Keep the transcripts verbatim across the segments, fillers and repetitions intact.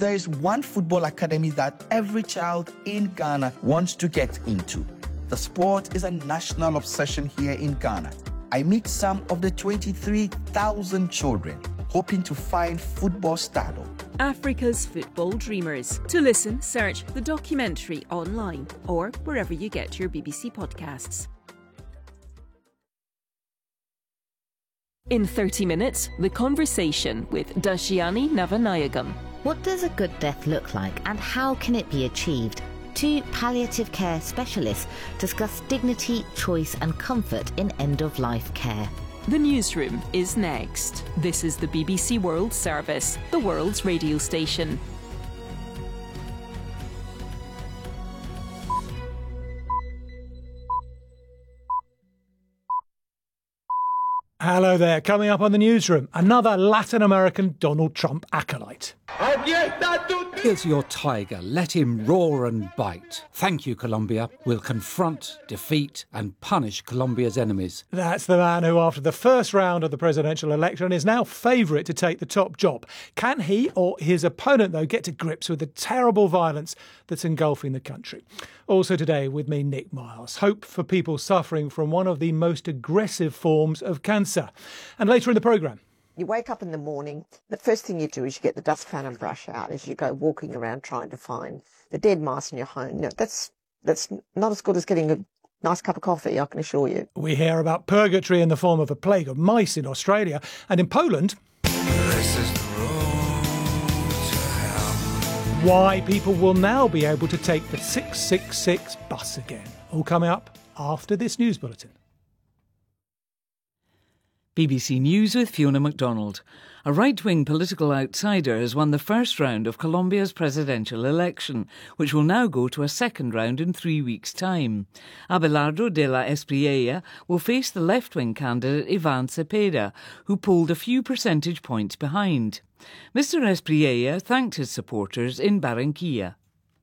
there is one football academy that every child in Ghana wants to get into. The sport is a national obsession here in Ghana. I meet some of the twenty-three thousand children hoping to find football stardom. Africa's Football Dreamers. To listen, search the documentary online or wherever you get your B B C podcasts. In thirty minutes, The Conversation with Dashiani Navanayagam. What does a good death look like and how can it be achieved? Two palliative care specialists discuss dignity, choice and comfort in end-of-life care. The Newsroom is next. This is the B B C World Service, the world's radio station. Hello there. Coming up on the Newsroom, another Latin American Donald Trump acolyte. Here's your tiger. Let him roar and bite. Thank you, Colombia. We'll confront, defeat and punish Colombia's enemies. That's the man who, after the first round of the presidential election, is now favourite to take the top job. Can he or his opponent, though, get to grips with the terrible violence that's engulfing the country? Also today with me, Nick Miles. Hope for people suffering from one of the most aggressive forms of cancer. And later in the programme, you wake up in the morning, the first thing you do is you get the dustpan and brush out as you go walking around trying to find the dead mice in your home. No, that's that's not as good as getting a nice cup of coffee, I can assure you. We hear about purgatory in the form of a plague of mice in Australia, and in Poland, This is the road to hell. why people will now be able to take the six six six bus again. All coming up after this news bulletin. B B C News with Fiona MacDonald. A right-wing political outsider has won the first round of Colombia's presidential election, which will now go to a second round in three weeks' time. Abelardo de la Espriella will face the left-wing candidate Iván Cepeda, who polled a few percentage points behind. Mister Espriella thanked his supporters in Barranquilla.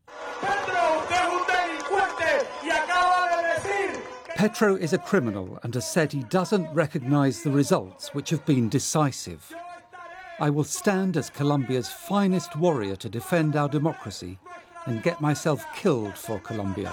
Petro is a criminal and has said he doesn't recognise the results, which have been decisive. I will stand as Colombia's finest warrior to defend our democracy and get myself killed for Colombia.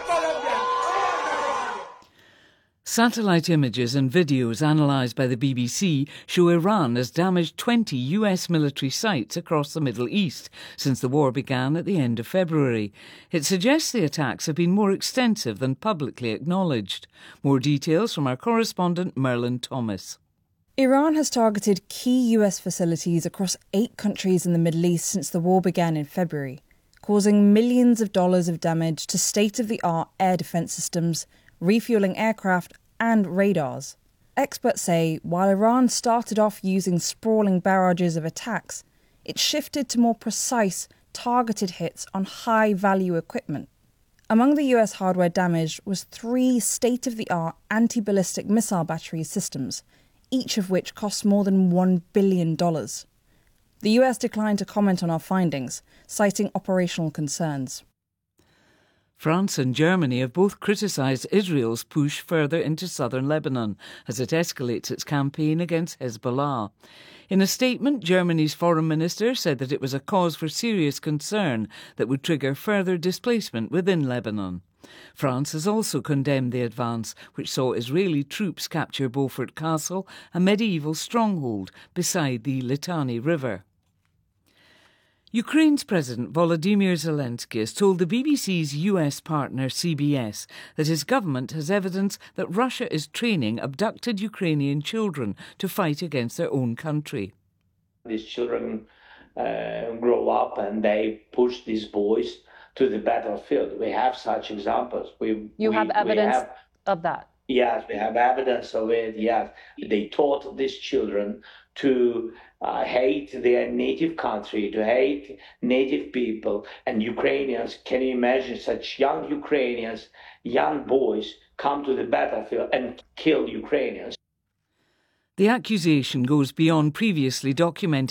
Satellite images and videos analysed by the B B C show Iran has damaged twenty U S military sites across the Middle East since the war began at the end of February. It suggests the attacks have been more extensive than publicly acknowledged. More details from our correspondent Merlin Thomas. Iran has targeted key U S facilities across eight countries in the Middle East since the war began in February, causing millions of dollars of damage to state-of-the-art air defence systems, refuelling aircraft and radars. Experts say while Iran started off using sprawling barrages of attacks, it shifted to more precise, targeted hits on high-value equipment. Among the U S hardware damaged was three state-of-the-art anti-ballistic missile battery systems, each of which cost more than one billion dollars. The U S declined to comment on our findings, citing operational concerns. France and Germany have both criticised Israel's push further into southern Lebanon as it escalates its campaign against Hezbollah. In a statement, Germany's foreign minister said that it was a cause for serious concern that would trigger further displacement within Lebanon. France has also condemned the advance, which saw Israeli troops capture Beaufort Castle, a medieval stronghold beside the Litani River. Ukraine's President Volodymyr Zelensky has told the B B C's U S partner C B S that his government has evidence that Russia is training abducted Ukrainian children to fight against their own country. These children uh, grow up and they push these boys to the battlefield. We have such examples. We, you we, have evidence have, of that? Yes, we have evidence of it, yes. They taught these children to uh, hate their native country, to hate native people. And Ukrainians, can you imagine such young Ukrainians, young boys, come to the battlefield and kill Ukrainians? The accusation goes beyond previously documented